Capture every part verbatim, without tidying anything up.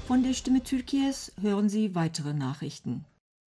Von der Stimme Türkiens hören Sie weitere Nachrichten.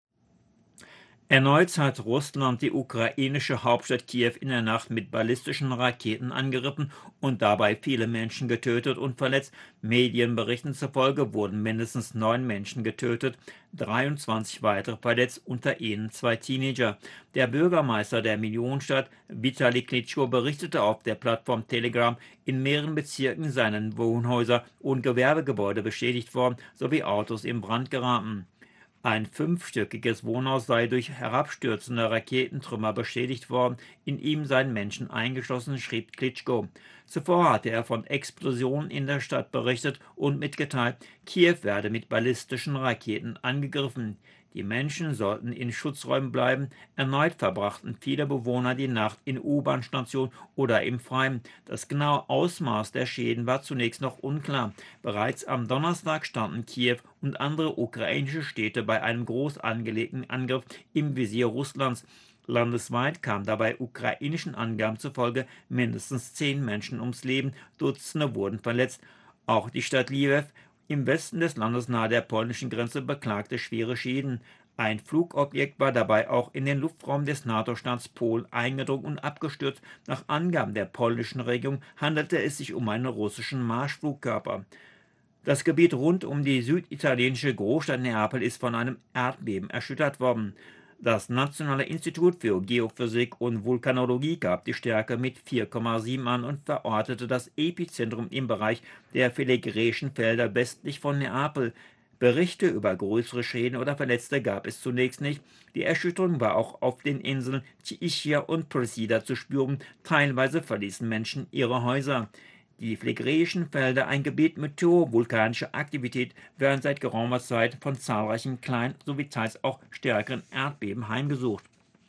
Erneut hat Russland die ukrainische Hauptstadt Kiew in der Nacht mit ballistischen Raketen angegriffen und dabei viele Menschen getötet und verletzt. Medienberichten zufolge wurden mindestens neun Menschen getötet, dreiundzwanzig weitere verletzt, unter ihnen zwei Teenager. Der Bürgermeister der Millionenstadt, Vitali Klitschko, berichtete auf der Plattform Telegram, in mehreren Bezirken seien Wohnhäuser und Gewerbegebäude beschädigt worden, sowie Autos in Brand geraten. Ein fünfstöckiges Wohnhaus sei durch herabstürzende Raketentrümmer beschädigt worden, in ihm seien Menschen eingeschlossen, schrieb Klitschko. Zuvor hatte er von Explosionen in der Stadt berichtet und mitgeteilt, Kiew werde mit ballistischen Raketen angegriffen. Die Menschen sollten in Schutzräumen bleiben. Erneut verbrachten viele Bewohner die Nacht in U-Bahn-Stationen oder im Freien. Das genaue Ausmaß der Schäden war zunächst noch unklar. Bereits am Donnerstag standen Kiew und andere ukrainische Städte bei einem groß angelegten Angriff im Visier Russlands. Landesweit kamen dabei ukrainischen Angaben zufolge mindestens zehn Menschen ums Leben, Dutzende wurden verletzt. Auch die Stadt Lviv im Westen des Landes nahe der polnischen Grenze beklagte schwere Schäden. Ein Flugobjekt war dabei auch in den Luftraum des NATO-Staats Polen eingedrungen und abgestürzt. Nach Angaben der polnischen Regierung handelte es sich um einen russischen Marschflugkörper. Das Gebiet rund um die süditalienische Großstadt Neapel ist von einem Erdbeben erschüttert worden. Das Nationale Institut für Geophysik und Vulkanologie gab die Stärke mit vier Komma sieben an und verortete das Epizentrum im Bereich der Filigreischen Felder westlich von Neapel. Berichte über größere Schäden oder Verletzte gab es zunächst nicht. Die Erschütterung war auch auf den Inseln Ischia und Procida zu spüren. Teilweise verließen Menschen ihre Häuser. Die Phlegräischen Felder, ein Gebiet mit hoher vulkanischer Aktivität, werden seit geraumer Zeit von zahlreichen kleinen sowie teils auch stärkeren Erdbeben heimgesucht.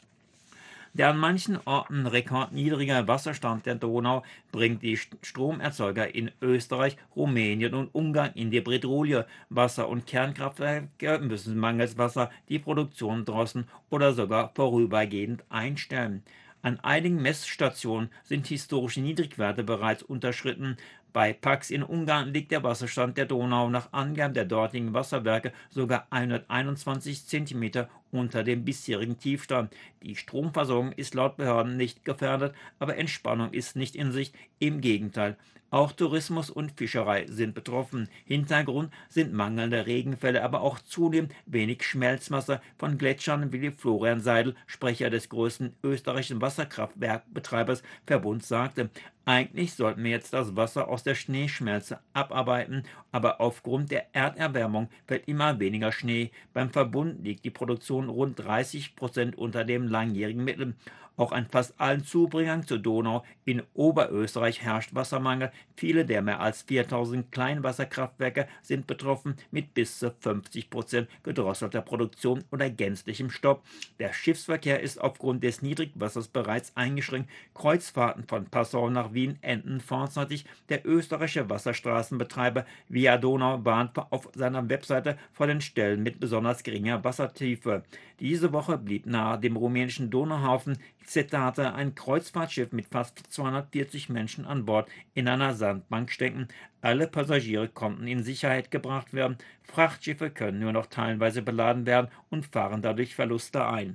Der an manchen Orten rekordniedrige Wasserstand der Donau bringt die Stromerzeuger in Österreich, Rumänien und Ungarn in die Bredouille. Wasser- und Kernkraftwerke müssen mangels Wasser die Produktion drosseln oder sogar vorübergehend einstellen. An einigen Messstationen sind historische Niedrigwerte bereits unterschritten. Bei Pax in Ungarn liegt der Wasserstand der Donau nach Angaben der dortigen Wasserwerke sogar hunderteinundzwanzig Zentimeter unter dem bisherigen Tiefstand. Die Stromversorgung ist laut Behörden nicht gefährdet, aber Entspannung ist nicht in Sicht, im Gegenteil. Auch Tourismus und Fischerei sind betroffen. Hintergrund sind mangelnde Regenfälle, aber auch zunehmend wenig Schmelzwasser von Gletschern, wie Florian Seidel, Sprecher des größten österreichischen Wasserkraftwerkbetreibers Verbund, sagte. Eigentlich sollten wir jetzt das Wasser aus der Schneeschmelze abarbeiten, aber aufgrund der Erderwärmung fällt immer weniger Schnee. Beim Verbund liegt die Produktion rund dreißig Prozent unter dem langjährigen Mittel. Auch an fast allen Zubringern zur Donau in Oberösterreich herrscht Wassermangel. Viele der mehr als viertausend Kleinwasserkraftwerke sind betroffen, mit bis zu fünfzig Prozent gedrosselter Produktion oder gänzlichem Stopp. Der Schiffsverkehr ist aufgrund des Niedrigwassers bereits eingeschränkt. Kreuzfahrten von Passau nach Wien enden vorzeitig. Der österreichische Wasserstraßenbetreiber Via Donau warnt auf seiner Webseite vor den Stellen mit besonders geringer Wassertiefe. Diese Woche blieb nahe dem rumänischen Donauhafen Cetate ein Kreuzfahrtschiff mit fast zweihundertvierzig Menschen an Bord in einer Sandbank stecken. Alle Passagiere konnten in Sicherheit gebracht werden. Frachtschiffe können nur noch teilweise beladen werden und fahren dadurch Verluste ein.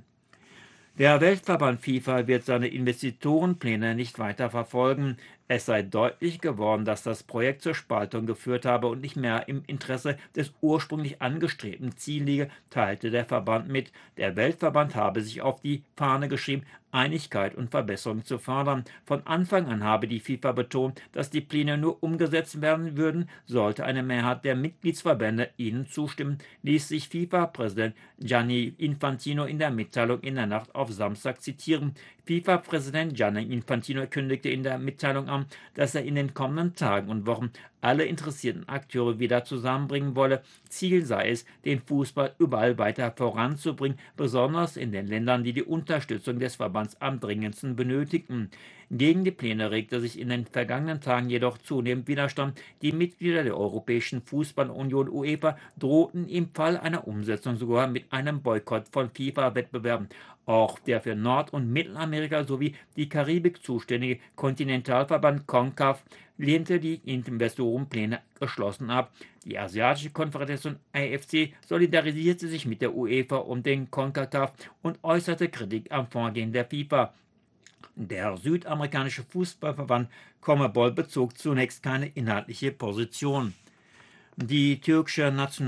Der Weltverband FIFA wird seine Investitorenpläne nicht weiter verfolgen. Es sei deutlich geworden, dass das Projekt zur Spaltung geführt habe und nicht mehr im Interesse des ursprünglich angestrebten Ziels liege, teilte der Verband mit. Der Weltverband habe sich auf die Fahne geschrieben, Einigkeit und Verbesserung zu fördern. Von Anfang an habe die FIFA betont, dass die Pläne nur umgesetzt werden würden, sollte eine Mehrheit der Mitgliedsverbände ihnen zustimmen, ließ sich FIFA-Präsident Gianni Infantino in der Mitteilung in der Nacht auf Samstag zitieren. FIFA-Präsident Gianni Infantino kündigte in der Mitteilung an, dass er in den kommenden Tagen und Wochen alle interessierten Akteure wieder zusammenbringen wolle. Ziel sei es, den Fußball überall weiter voranzubringen, besonders in den Ländern, die die Unterstützung des Verbands am dringendsten benötigten. Gegen die Pläne regte sich in den vergangenen Tagen jedoch zunehmend Widerstand. Die Mitglieder der Europäischen Fußballunion UEFA drohten im Fall einer Umsetzung sogar mit einem Boykott von FIFA-Wettbewerben. Auch der für Nord- und Mittelamerika sowie die Karibik zuständige Kontinentalverband CONCACAF lehnte die Investorenpläne geschlossen ab. Die Asiatische Konföderation A F C solidarisierte sich mit der UEFA und den CONCACAF und äußerte Kritik am Vorgehen der FIFA. Der südamerikanische Fußballverband CONMEBOL bezog zunächst keine inhaltliche Position. Die türkische Nationalmannschaft